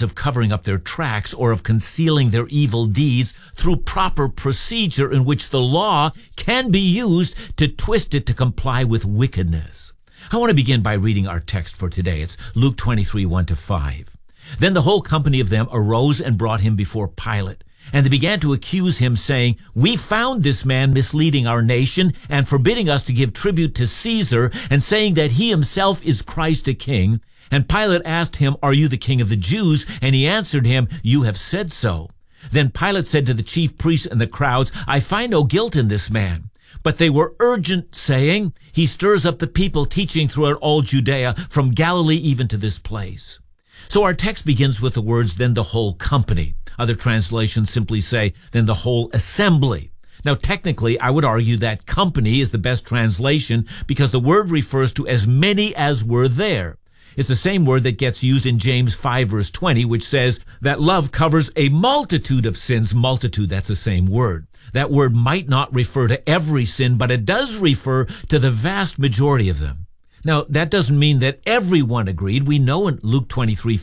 evidence of covering up their tracks or of concealing their evil deeds through proper procedure in which the law can be used to twist it to comply with wickedness. I want to begin by reading our text for today. It's Luke 23, 1-5. Then the whole company of them arose and brought him before Pilate. And they began to accuse him, saying, "We found this man misleading our nation and forbidding us to give tribute to Caesar, and saying that he himself is Christ a king." And Pilate asked him, "Are you the king of the Jews?" And he answered him, "You have said so." Then Pilate said to the chief priests and the crowds, "I find no guilt in this man." But they were urgent, saying, "He stirs up the people, teaching throughout all Judea, from Galilee even to this place." So our text begins with the words, "then the whole company." Other translations simply say, "then the whole assembly." Now, technically, I would argue that company is the best translation because the word refers to as many as were there. It's the same word that gets used in James 5, verse 20, which says that love covers a multitude of sins. Multitude, that's the same word. That word might not refer to every sin, but it does refer to the vast majority of them. Now, that doesn't mean that everyone agreed. We know in Luke 23,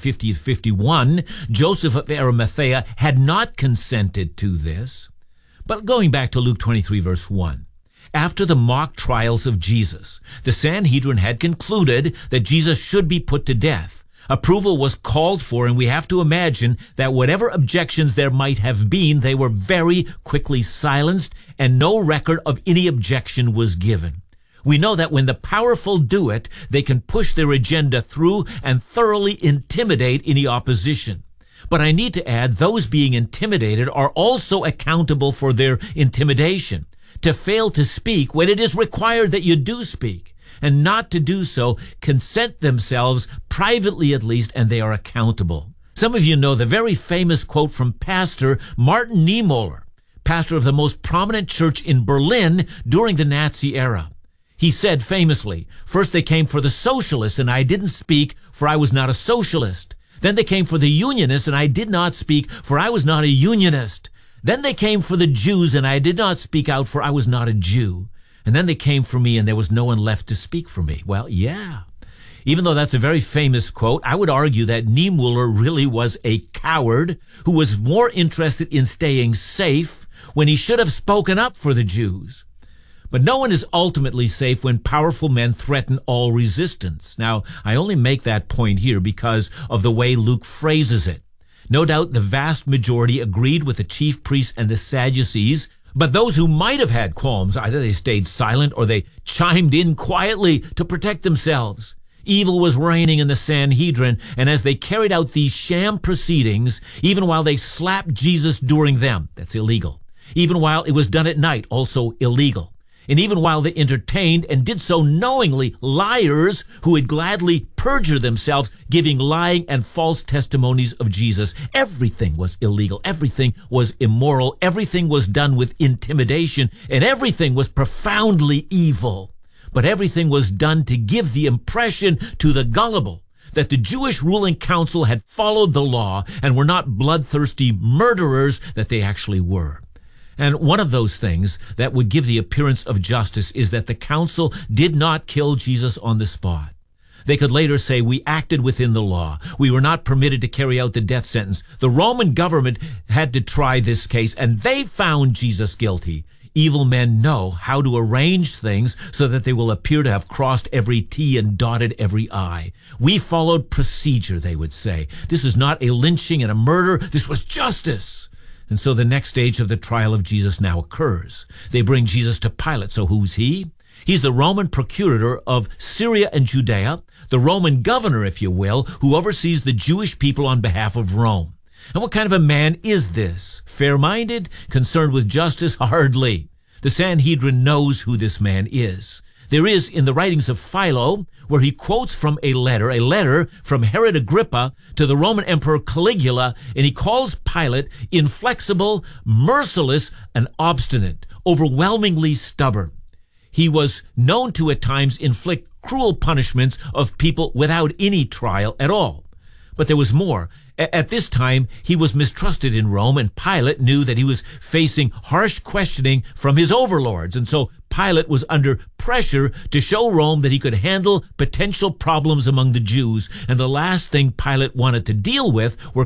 50-51, Joseph of Arimathea had not consented to this. But going back to Luke 23, verse 1, after the mock trials of Jesus, the Sanhedrin had concluded that Jesus should be put to death. Approval was called for, and we have to imagine that whatever objections there might have been, they were very quickly silenced, and no record of any objection was given. We know that when the powerful do it, they can push their agenda through and thoroughly intimidate any opposition. But I need to add, those being intimidated are also accountable for their intimidation. To fail to speak when it is required that you do speak, and not to do so, consent themselves, privately at least, and they are accountable. Some of you know the very famous quote from Pastor Martin Niemöller, pastor of the most prominent church in Berlin during the Nazi era. He said famously, "First they came for the socialists, and I didn't speak, for I was not a socialist. Then they came for the unionists, and I did not speak, for I was not a unionist. Then they came for the Jews, and I did not speak out, for I was not a Jew. And then they came for me, and there was no one left to speak for me." Well, yeah. Even though that's a very famous quote, I would argue that Niemöller really was a coward who was more interested in staying safe when he should have spoken up for the Jews. But no one is ultimately safe when powerful men threaten all resistance. Now, I only make that point here because of the way Luke phrases it. No doubt the vast majority agreed with the chief priests and the Sadducees, but those who might have had qualms, either they stayed silent or they chimed in quietly to protect themselves. Evil was reigning in the Sanhedrin, and as they carried out these sham proceedings, even while they slapped Jesus during them, that's illegal. Even while it was done at night, also illegal. And even while they entertained and did so knowingly liars who would gladly perjure themselves, giving lying and false testimonies of Jesus, everything was illegal. Everything was immoral. Everything was done with intimidation, and everything was profoundly evil. But everything was done to give the impression to the gullible that the Jewish ruling council had followed the law and were not bloodthirsty murderers that they actually were. And one of those things that would give the appearance of justice is that the council did not kill Jesus on the spot. They could later say, "We acted within the law. We were not permitted to carry out the death sentence. The Roman government had to try this case, and they found Jesus guilty." Evil men know how to arrange things so that they will appear to have crossed every T and dotted every I. "We followed procedure," they would say. "This is not a lynching and a murder. This was justice." And so the next stage of the trial of Jesus now occurs. They bring Jesus to Pilate. So who's he? He's the Roman procurator of Syria and Judea, the Roman governor, if you will, who oversees the Jewish people on behalf of Rome. And what kind of a man is this? Fair-minded? Concerned with justice? Hardly. The Sanhedrin knows who this man is. There is in the writings of Philo, where he quotes from a letter from Herod Agrippa to the Roman Emperor Caligula, and he calls Pilate inflexible, merciless, and obstinate, overwhelmingly stubborn. He was known to at times inflict cruel punishments of people without any trial at all. But there was more. At this time, he was mistrusted in Rome, and Pilate knew that he was facing harsh questioning from his overlords. And so Pilate was under pressure to show Rome that he could handle potential problems among the Jews. And the last thing Pilate wanted to deal with were